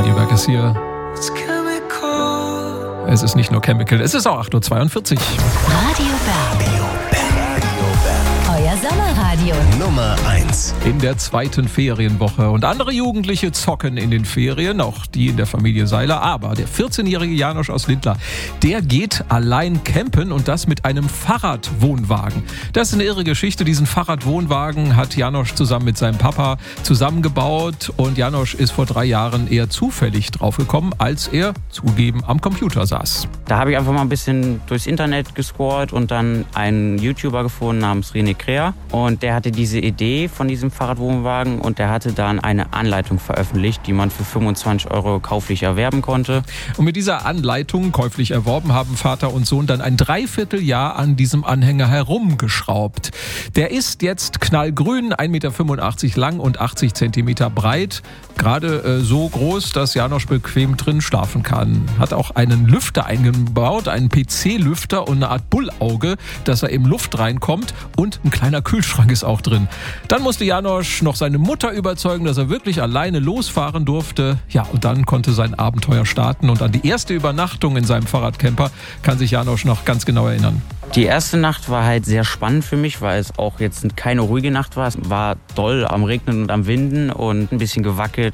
Radio Berg ist hier. Es ist nicht nur Chemical, es ist auch 8.42 Uhr. Radio Berg. Euer Sommerradio. Nummer 1. In der zweiten Ferienwoche. Und andere Jugendliche zocken in den Ferien, auch die in der Familie Seiler. Aber der 14-jährige Janosch aus Lindlar, der geht allein campen und das mit einem Fahrradwohnwagen. Das ist eine irre Geschichte. Diesen Fahrradwohnwagen hat Janosch zusammen mit seinem Papa zusammengebaut. Und Janosch ist vor 3 Jahren eher zufällig draufgekommen, als er, zugeben, am Computer saß. Da habe ich einfach mal ein bisschen durchs Internet gescrollt und dann einen YouTuber gefunden namens René Krea. Und der hatte diese Idee von diesem Fahrradwohnwagen und der hatte dann eine Anleitung veröffentlicht, die man für 25 € kauflich erwerben konnte. Und mit dieser Anleitung, käuflich erworben, haben Vater und Sohn dann ein Dreivierteljahr an diesem Anhänger herumgeschraubt. Der ist jetzt knallgrün, 1,85 Meter lang und 80 Zentimeter breit. Gerade so groß, dass Janosch bequem drin schlafen kann. Hat auch einen Lüfter eingebaut, einen PC-Lüfter und eine Art Bullauge, dass er eben Luft reinkommt, und ein kleiner Kühlschrank ist auch drin. Dann musste Janosch noch seine Mutter überzeugen, dass er wirklich alleine losfahren durfte. Ja, und dann konnte sein Abenteuer starten. Und an die erste Übernachtung in seinem Fahrradcamper kann sich Janosch noch ganz genau erinnern. Die erste Nacht war halt sehr spannend für mich, weil es auch jetzt keine ruhige Nacht war. Es war doll am Regnen und am Winden und ein bisschen gewackelt.